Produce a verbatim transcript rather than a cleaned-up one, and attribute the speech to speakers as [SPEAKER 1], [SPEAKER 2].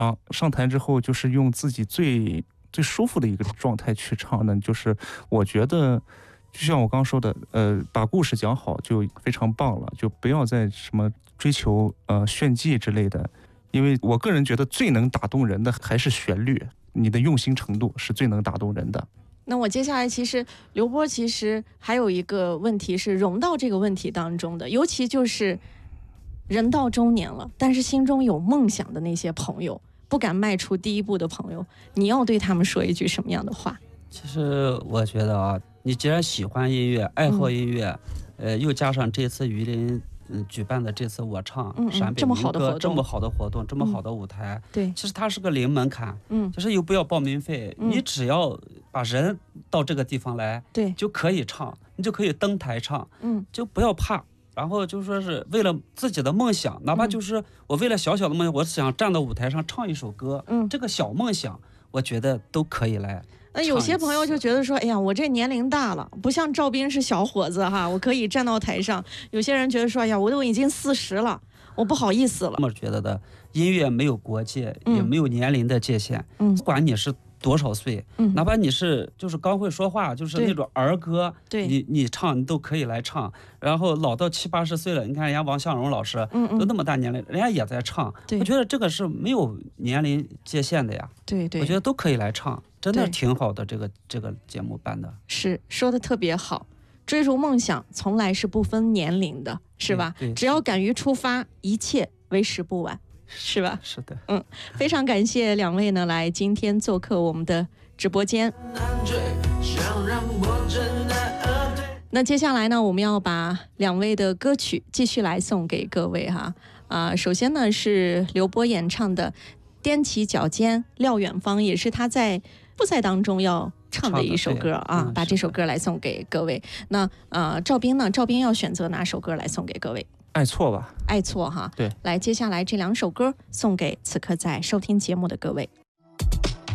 [SPEAKER 1] 啊，上台之后就是用自己最最舒服的一个状态去唱呢，就是我觉得。就像我刚刚说的，呃，把故事讲好就非常棒了，就不要再什么追求呃炫技之类的，因为我个人觉得最能打动人的还是旋律，你的用心程度是最能打动人的。
[SPEAKER 2] 那我接下来其实刘波其实还有一个问题是融到这个问题当中的，尤其就是人到中年了，但是心中有梦想的那些朋友，不敢迈出第一步的朋友，你要对他们说一句什么样的话？
[SPEAKER 3] 其实我觉得啊，你既然喜欢音乐，爱好音乐，嗯、呃，又加上这次榆林嗯举办的这次我唱
[SPEAKER 2] 嗯嗯
[SPEAKER 3] 陕北
[SPEAKER 2] 这么好的活动，
[SPEAKER 3] 这么好的活动，这么好的舞台，
[SPEAKER 2] 嗯、对，
[SPEAKER 3] 其实它是个零门槛，
[SPEAKER 2] 嗯，
[SPEAKER 3] 就是又不要报名费，
[SPEAKER 2] 嗯、
[SPEAKER 3] 你只要把人到这个地方来，
[SPEAKER 2] 对，
[SPEAKER 3] 就可以唱，你就可以登台唱，
[SPEAKER 2] 嗯，
[SPEAKER 3] 就不要怕。然后就说是为了自己的梦想，哪怕就是我为了小小的梦想，我想站到舞台上唱一首歌，
[SPEAKER 2] 嗯，
[SPEAKER 3] 这个小梦想，我觉得都可以来。
[SPEAKER 2] 那有些朋友就觉得说，哎呀，我这年龄大了，不像赵斌是小伙子哈，我可以站到台上。有些人觉得说，哎呀，我都已经四十了，我不好意思了。
[SPEAKER 3] 我觉得的，音乐没有国界，嗯、也没有年龄的界限，嗯，不管你是多少岁，嗯，哪怕你是就是刚会说话，就是那种儿歌，
[SPEAKER 2] 对，
[SPEAKER 3] 你你唱你都可以来唱。然后老到七八十岁了，你看人家王向荣老师，嗯嗯，都那么大年龄，人家也在唱。我觉得这个是没有年龄界限的呀。
[SPEAKER 2] 对对，
[SPEAKER 3] 我觉得都可以来唱，真的挺好的。这个这个节目办的
[SPEAKER 2] 是说的特别好。追逐梦想从来是不分年龄的，是吧？
[SPEAKER 3] 对对，
[SPEAKER 2] 只要敢于出发，一切为时不晚，是吧？
[SPEAKER 3] 是的，
[SPEAKER 2] 嗯，非常感谢两位呢来今天做客我们的直播间。那接下来呢，我们要把两位的歌曲继续来送给各位哈。啊、呃，首先呢是刘波演唱的《踮起脚尖撂远方》，也是他在复赛当中要唱的一首歌啊，
[SPEAKER 3] 嗯、
[SPEAKER 2] 把这首歌来送给各位。那呃，赵斌呢？赵斌要选择哪首歌来送给各位？
[SPEAKER 1] 爱错吧，
[SPEAKER 2] 爱错哈。
[SPEAKER 1] 对，
[SPEAKER 2] 来，接下来这两首歌送给此刻在收听节目的各位。